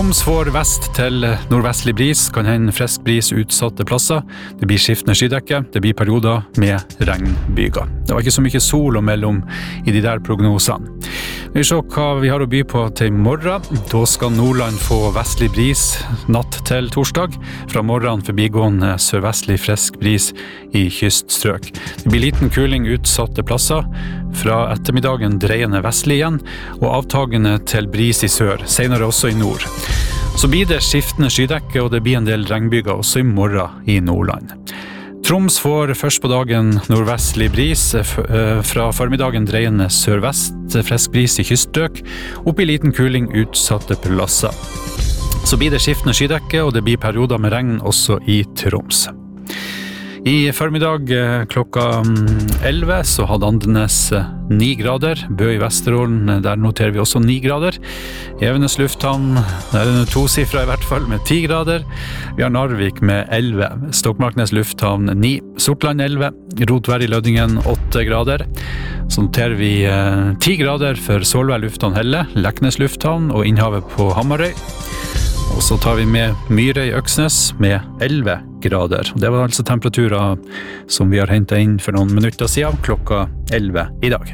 Troms får vest til nordvestlig bris, kan hende frisk bris utsatte plasser. Det blir skiftende skydekke, det blir perioder med regnbyger. Det var ikke så mye sol å melde om i de der prognosene. Vi ser hva vi har å by på til morgen. Da skal Nordland få vestlig bris natt til torsdag. Fra morgenen forbigående sørvestlig frisk bris i kyststrøk. Det blir liten kuling utsatte plasser. Fra ettermiddagen dreiende vestlig igjen, og avtagende til bris i sør, senere også i nord. Så blir det skiftende skydekke, og det blir en del regnbyger også i morgen i Nordland. Troms får først på dagen nordvestlig bris, fra formiddagen dreiende sørvest, frisk bris i kyststrøk, opp i liten kuling utsatte plasser. Så blir det skiftende skydekke, og det blir perioder med regn også i Troms. I formiddag klokka 11 så hadde Andenes 9 grader, Bø i Vesterålen, der noterer vi også 9 grader. Evenes lufthavn, der er det 2-sifra i hvert fall, med 10 grader. Vi har Narvik med 11, Stokmarknes lufthavn 9, Sortland 11, Rotvær i Lødingen 8 grader. Så noterer vi 10 grader for Solvær lufthavn Helle, Leknes lufthavn og Innhavet på Hamarøy. Og så tar vi med Myre i Øksnes med 11 grader. Det var altså temperaturer som vi har hentet inn for noen minutter siden, klokka 11 i dag.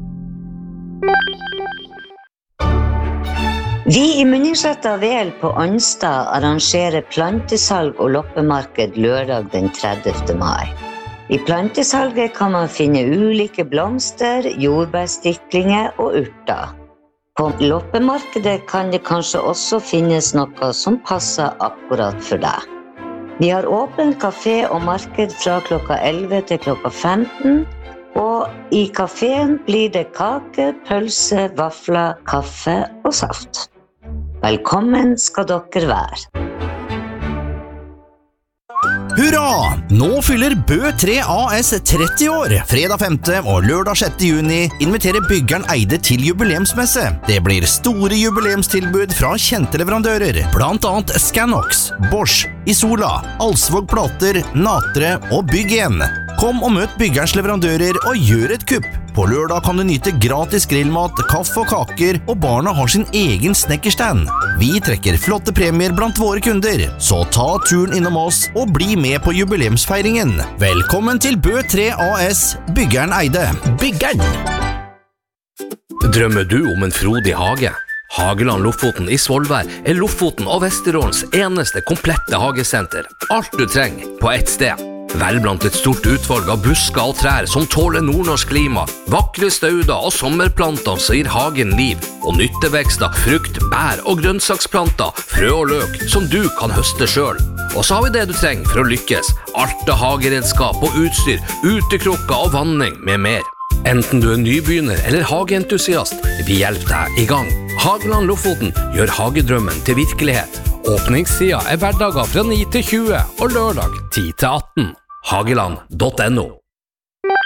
Vi i Munningsæter Vel på Anstad arrangerer plantesalg og loppemarked lørdag den 30. mai. I plantesalget kan man finne ulike blomster, jordbærstiklinger og urter. På loppemarkedet kan det kanskje også finnes noe som passer akkurat for deg. Vi har åpen kafé og marked fra klokka 11 til klokka 15, og i kaféen blir det kake, pølse, vafler, kaffe og saft. Velkommen skal dere være. Hurra! Nå fyller Bø 3 AS 30 år. Fredag 5. og lørdag 6. juni inviterer byggeren Eide til jubileumsmesse. Det blir store jubileumstilbud fra kjente leverandører, blant annet Scanox, Bosch, Isola, Alsvåg Plater, Natre og Bygg 1. Kom og møt byggerens leverandører og gjør et kupp. På lørdag kan du nyte gratis grillmat, kaffe og kaker, og barna har sin egen snekkerstand. Vi trekker flotte premier blant våre kunder, så ta turen innom oss og bli med på jubileumsfeiringen. Velkommen til Bø 3 AS, byggeren Eide. Byggeren! Drømmer du om en frodig hage? Hageland Lofoten i Svolvær er Lofoten og Vesterålens eneste komplette hagesenter. Alt du trenger på ett sted. Vel blant et stort utvalg av busker og trær som tåler nordnorsk klima, vakre stauder og sommerplanter som gir hagen liv, og nyttevekster, frukt, bær og grønnsaksplanter, frø og løk som du kan høste selv. Og så har vi det du trenger for å lykkes, alt av hageredskap og utstyr, utekrukker og vanning med mer. Enten du er nybegynner eller hageentusiast, vi hjelper deg i gang. Hageland Lofoten gjør hagedrømmen til virkelighet. Åpningstida er hverdager fra 9 til 20 og lørdag 10 til 18. Hageland.no